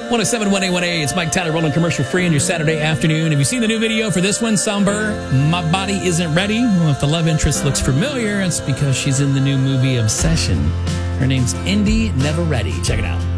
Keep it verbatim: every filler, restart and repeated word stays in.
one oh seven point one A one A, it's Mike Tyler rolling commercial free on your Saturday afternoon. Have you seen the new video for this one, Somber? My Body Isn't Ready? Well, if the love interest looks familiar, it's because she's in the new movie Obsession. Her name's Indy Never Ready. Check it out.